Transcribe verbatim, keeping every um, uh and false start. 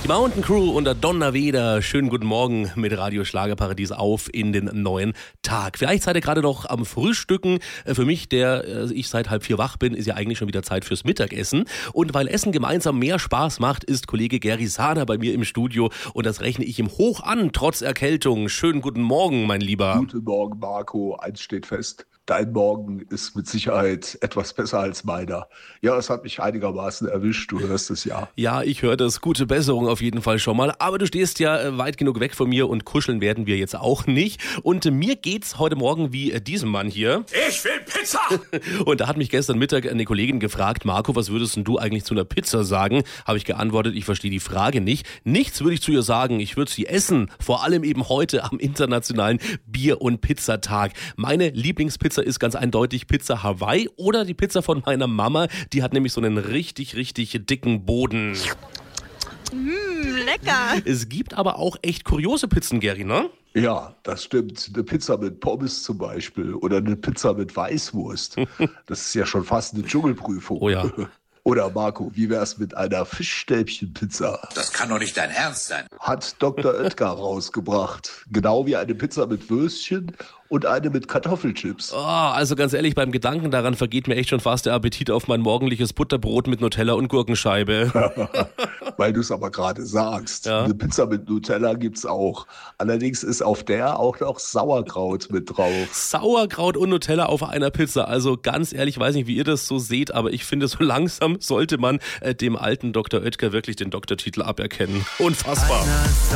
Die Mountain Crew unter Donnerwetter. Schönen guten Morgen mit Radio Schlagerparadies auf in den neuen Tag. Vielleicht seid ihr gerade noch am Frühstücken. Für mich, der ich seit halb vier wach bin, ist ja eigentlich schon wieder Zeit fürs Mittagessen. Und weil Essen gemeinsam mehr Spaß macht, ist Kollege Gary Sahner bei mir im Studio. Und das rechne ich ihm hoch an, trotz Erkältung. Schönen guten Morgen, mein Lieber. Guten Morgen, Marco. Eins steht fest. Dein Morgen ist mit Sicherheit etwas besser als meiner. Ja, es hat mich einigermaßen erwischt, du hörst es ja. Ja, ich höre das. Gute Besserung auf jeden Fall schon mal. Aber du stehst ja weit genug weg von mir und kuscheln werden wir jetzt auch nicht. Und mir geht's heute Morgen wie diesem Mann hier. Ich will Pizza! Und da hat mich gestern Mittag eine Kollegin gefragt, Marco, was würdest denn du eigentlich zu einer Pizza sagen? Habe ich geantwortet, ich verstehe die Frage nicht. Nichts würde ich zu ihr sagen. Ich würde sie essen. Vor allem eben heute am internationalen Bier- und Pizzatag. Meine Lieblingspizza ist ganz eindeutig Pizza Hawaii oder die Pizza von meiner Mama. Die hat nämlich so einen richtig, richtig dicken Boden. Mmh, lecker. Es gibt aber auch echt kuriose Pizzen, Gary, ne? Ja, das stimmt. Eine Pizza mit Pommes zum Beispiel oder eine Pizza mit Weißwurst. Das ist ja schon fast eine Dschungelprüfung. Oh ja. Oder Marco, wie wär's mit einer Fischstäbchenpizza? Das kann doch nicht dein Ernst sein. Hat Doktor Oetker rausgebracht. Genau wie eine Pizza mit Würstchen und eine mit Kartoffelchips. Oh, also ganz ehrlich, beim Gedanken daran vergeht mir echt schon fast der Appetit auf mein morgendliches Butterbrot mit Nutella und Gurkenscheibe. Weil du es aber gerade sagst. Ja. Eine Pizza mit Nutella gibt's auch. Allerdings ist auf der auch noch Sauerkraut mit drauf. Sauerkraut und Nutella auf einer Pizza. Also ganz ehrlich, weiß nicht, wie ihr das so seht, aber ich finde, so langsam sollte man äh, dem alten Doktor Oetker wirklich den Doktortitel aberkennen. Unfassbar.